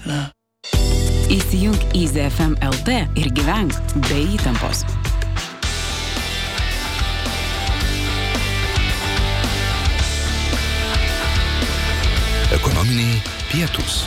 Įsijunk Easy FM LT ir gyvenk be įtampos. Ekonominiai pietūs.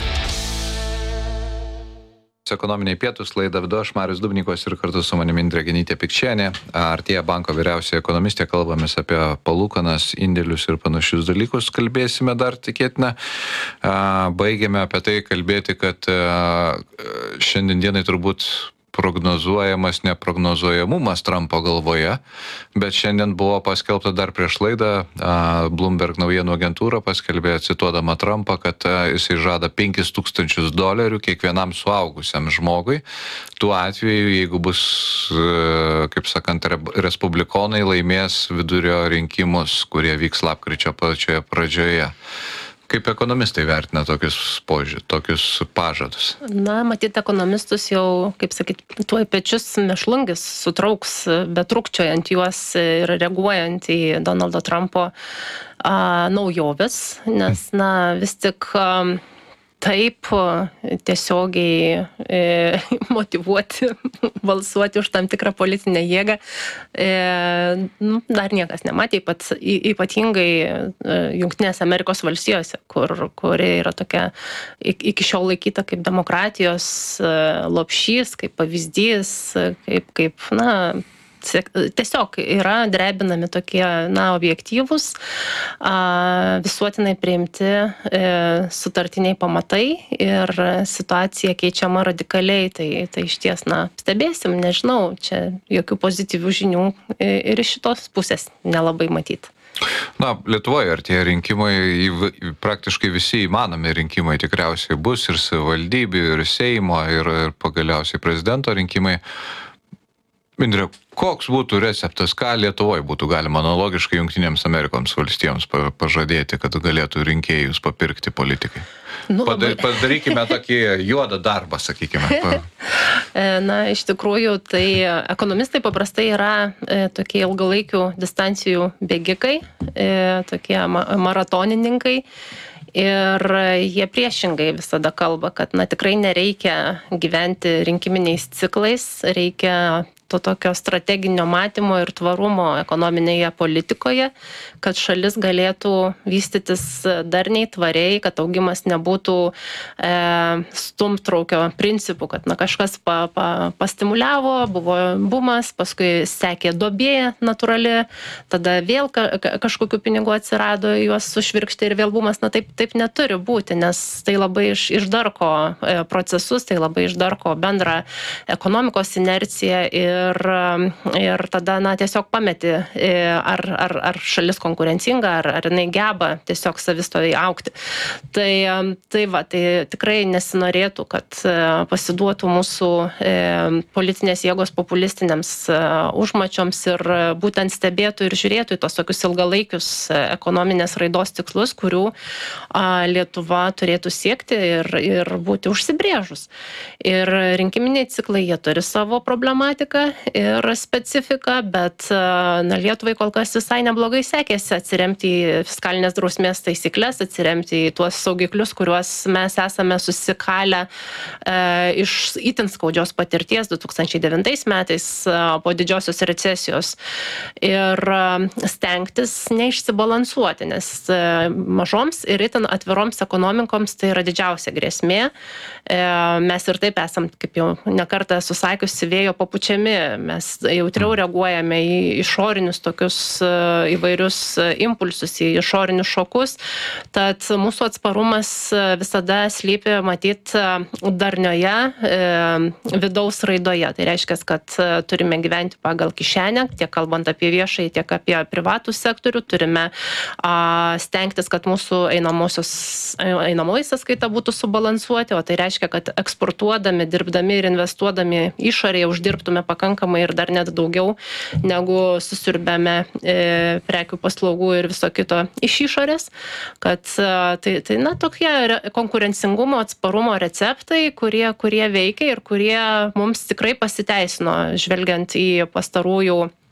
Ekonominiai pietūs laidą vedu aš, Marius Dubnikovas, ir kartu su manimi Indrė Genytė-Pikčienė. Artėja banko vyriausioji ekonomistė, kalbamės apie palūkanas, indėlius ir panašius dalykus. Kalbėsime dar tikėtina. Baigėme apie tai kalbėti, kad šiandien dienai turbūt prognozuojamas neprognozuojamumas Trumpo galvoje, bet šiandien buvo paskelbta dar prieš laidą, Bloomberg naujienų agentūra paskelbė, cituodama Trumpą, kad jisai žada $5,000 kiekvienam suaugusiam žmogui. Tuo atveju, jeigu bus, kaip sakant, respublikonai laimės vidurio rinkimus, kurie vyks lapkričio pačioje pradžioje. Kaip ekonomistai vertina tokius pažadus? Na, matyt, ekonomistus jau, kaip sakyt, tuoj pečius mėšlungis sutrauks, betrūkčiojant juos ir reaguojant į Donaldo Trumpo naujoves, nes, vis tik taip tiesiogiai motyvuoti, balsuoti už tam tikrą politinę jėgą, dar niekas nematė, ypatingai Jungtinėse Amerikos valstijose, kuri yra tokia iki šiol laikyta kaip demokratijos lopšys, kaip pavyzdys, kaip tiesiog yra drebinami tokie, objektyvūs, visuotinai priimti sutartiniai pamatai ir situacija keičiama radikaliai. Tai išties, stebėsim, nežinau, čia jokių pozityvių žinių ir iš šitos pusės nelabai matyti. Lietuvoje artėja rinkimai, praktiškai visi įmanomi rinkimai tikriausiai bus, ir savivaldybių, ir Seimo, ir pagaliausiai prezidento rinkimai. Indrė, koks būtų receptas, ką Lietuvoje būtų galima analogiškai Jungtinėms Amerikos valstijoms pažadėti, kad galėtų rinkėjus papirkti politikai? Padarykime tokį juodą darbą, sakykime. Iš tikrųjų, tai ekonomistai paprastai yra tokie ilgalaikių distancijų bėgikai, tokie maratonininkai. Ir jie priešingai visada kalba, kad tikrai nereikia gyventi rinkiminiais ciklais, reikia to tokio strateginio matymo ir tvarumo ekonominėje politikoje, kad šalis galėtų vystytis darniai, tvariai, kad augimas nebūtų stumtraukio principų, kad kažkas pastimuliavo, buvo bumas, paskui sekė duobė natūrali, tada vėl kažkokių pinigų atsirado, juos sušvirkšti ir vėl bumas. Taip neturi būti, nes tai labai išdarko procesus, tai labai išdarko bendrą ekonomikos inerciją ir tada tiesiog pameti, ar šalis konkurencinga, ar jinai geba tiesiog savistoviai augti. Tai tikrai nesinorėtų, kad pasiduotų mūsų politinės jėgos populistiniams užmačioms ir būtent stebėtų ir žiūrėtų į tos tokius ilgalaikius ekonominės raidos tikslus, kurių Lietuva turėtų siekti ir būti užsibrėžus. Ir rinkiminiai ciklai, jie turi savo problematiką ir specifiką, bet Lietuvai kol kas visai neblogai sekėsi atsiremti į fiskalinės drausmės taisyklės, atsiremti į tuos saugiklius, kuriuos mes esame susikalę iš itin skaudžios patirties 2009 metais po didžiosios recesijos ir stengtis neišsibalansuoti, nes mažoms ir itin atviroms ekonomikoms tai yra didžiausia grėsmė. Mes ir taip esam, kaip jau nekartą esu sakiusi, vėjo papučiami. Mes jautriau reaguojame į išorinius tokius įvairius impulsus, į išorinius šokus. Tad mūsų atsparumas visada slypi, matyt, darnioje vidaus raidoje. Tai reiškia, kad turime gyventi pagal kišenę, tiek kalbant apie viešai, tiek apie privatų sektorių. Turime stengtis, kad mūsų einamoji sąskaita būtų subalansuoti, o tai reiškia, kad eksportuodami, dirbdami ir investuodami išorėje uždirbtume pakankamai ir dar net daugiau, negu susiurbėme prekių, paslaugų ir viso kito iš išorės. Kad tokie konkurencingumo, atsparumo receptai, kurie veikia ir kurie mums tikrai pasiteisino, žvelgiant į pastarųjų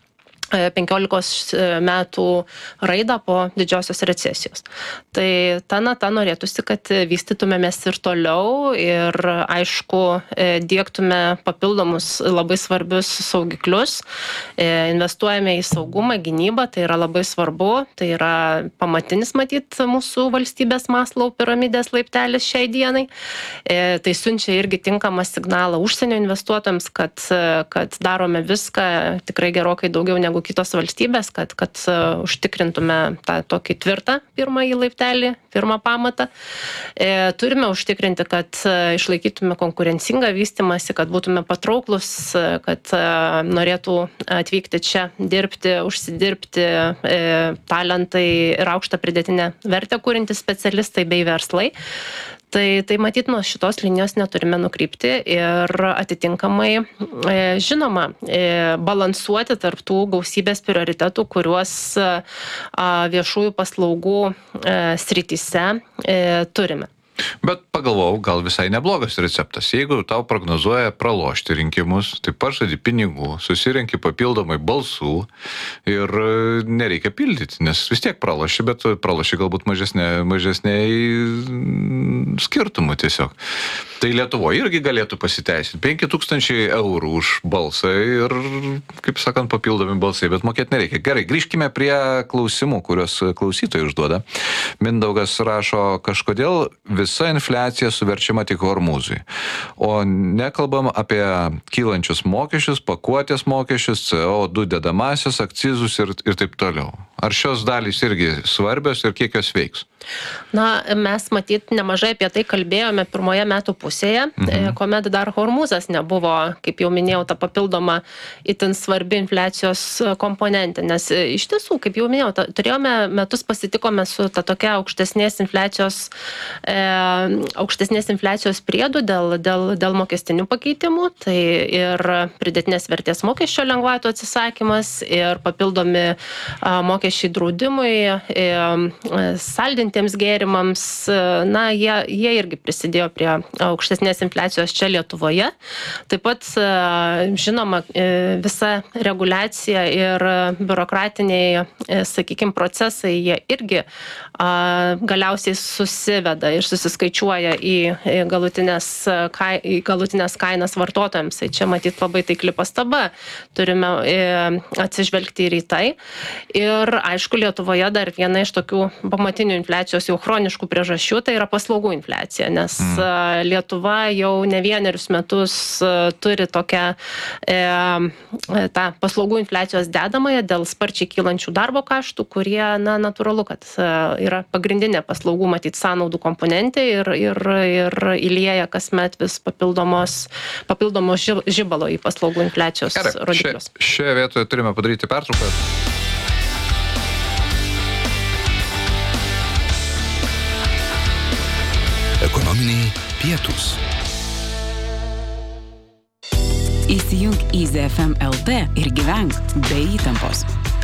15 metų raidą po didžiosios recesijos. Tai ta nata norėtųsi, kad vystytumėmės ir toliau ir aišku, diegtume papildomus labai svarbius saugiklius, investuojame į saugumą, gynybą, tai yra labai svarbu, tai yra pamatinis matyt mūsų valstybės Maslow piramidės laiptelis šiai dienai. Tai siunčia irgi tinkamą signalą užsienio investuotojams, kad darome viską tikrai gerokai daugiau negu kitos valstybės, kad užtikrintume tą tokį tvirtą pirmąjį laiptelį, pirmą pamatą. Turime užtikrinti, kad išlaikytume konkurencingą vystymąsi, kad būtume patrauklus, kad norėtų atvykti čia, dirbti, užsidirbti talentai ir aukštą pridėtinę vertę kūrintys specialistai bei verslai. Tai matyt, nuo šitos linijos neturime nukrypti ir atitinkamai, žinoma, balansuoti tarp tų gausybės prioritetų, kuriuos viešųjų paslaugų srityse turime. Bet pagalvojau, gal visai neblogas receptas. Jeigu tau prognozuoja pralošti rinkimus, tai pažadi pinigų, susirenki papildomai balsų ir nereikia pildyti, nes vis tiek praloši, bet praloši galbūt mažesniai skirtumų tiesiog. Tai Lietuvoje irgi galėtų pasiteisinti 5 000 eurų už balsą ir, kaip sakant, papildomi balsai, bet mokėti nereikia. Gerai, grįžkime prie klausimų, kuriuos klausytojai užduoda. Mindaugas rašo, kažkodėl visa infliacija suverčiama tik Hormūzui, o nekalbam apie kylančius mokesčius, pakuotės mokesčius, CO2 dedamasias, akcizus ir taip toliau. Ar šios dalys irgi svarbios ir kiek jos veiks? Na, mes matyt nemažai apie tai kalbėjome pirmoje metų pusėje, kuomet dar Hormūzas nebuvo, kaip jau minėjau, ta papildoma itin svarbi infliacijos komponentė, nes iš tiesų, kaip jau minėjau, turėjome metus pasitikome su ta tokia aukštesnės infliacijos priedų dėl mokestinių pakeitimų, tai ir pridėtinės vertės mokesčio lengvatų atsisakymas ir papildomi mokesčiai draudimui, saldintiems gėrimams, na, jie irgi prisidėjo prie aukštesnės infliacijos čia Lietuvoje. Taip pat, žinoma, visa reguliacija ir biurokratiniai, sakykime, procesai, jie irgi galiausiai susiveda ir susiskaičiuoja į galutinės kainas vartotojams. Tai čia matyt labai taikli pastaba. Turime atsižvelgti ir į tai. Ir aišku, Lietuvoje dar viena iš tokių pamatinių infliacijos jau chroniškų priežasčių, tai yra paslaugų infliacija, nes Lietuva jau ne vienerius metus turi tokią tą paslaugų infliacijos dedamąją dėl sparčiai kylančių darbo kaštų, kurie, na, natūralu, kad yra pagrindinė paslaugų matyt sąnaudų komponentė ir įlieja kasmet vis papildomos žibalo į paslaugų infliacijos rodiklius. Šioje vietoje turime padaryti pertrauką. Ekonominiai pietūs. Įsijunk Easy FM LT ir gyvenk be įtampos.